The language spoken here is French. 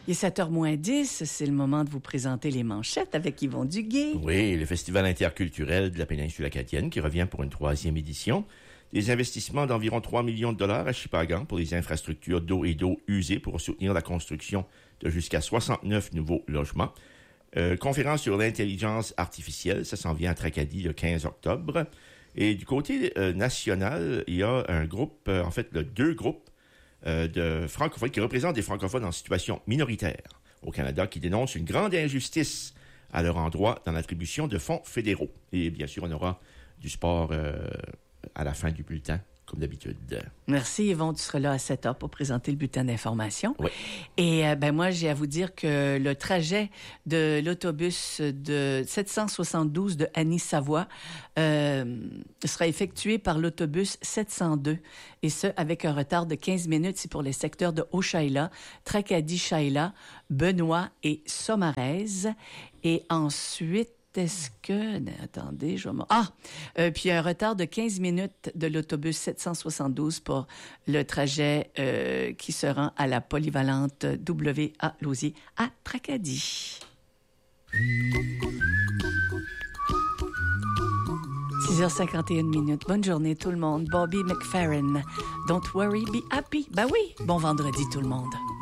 Il est 7h moins 10, c'est le moment de vous présenter les manchettes avec Yvon Duguay. Oui, le Festival interculturel de la péninsule acadienne qui revient pour une 3e édition. Des investissements d'environ 3 millions de dollars à Shippagan pour les infrastructures d'eau et d'eau usée pour soutenir la construction de jusqu'à 69 nouveaux logements. Conférence sur l'intelligence artificielle, ça s'en vient à Tracadie le 15 octobre. Et du côté national, il y a un groupe, deux groupes de francophones qui représentent des francophones en situation minoritaire au Canada qui dénoncent une grande injustice à leur endroit dans l'attribution de fonds fédéraux. Et bien sûr, on aura du sport à la fin du bulletin, comme d'habitude. Merci Yvon, tu seras là à 7h pour présenter le bulletin d'information. Oui. Et moi, j'ai à vous dire que le trajet de l'autobus de 772 de Annie-Savoie sera effectué par l'autobus 702, et ce, avec un retard de 15 minutes. C'est pour les secteurs de Haut-Shaila, Tracadie-Shaila, Benoît et Saumarez. Et ensuite, est-ce que... Attendez, je vais... puis un retard de 15 minutes de l'autobus 772 pour le trajet qui se rend à la polyvalente W.A. Lausier à Tracadie. 6h51. Bonne journée tout le monde. Bobby McFerrin. Don't worry, be happy. Ben oui, bon vendredi tout le monde.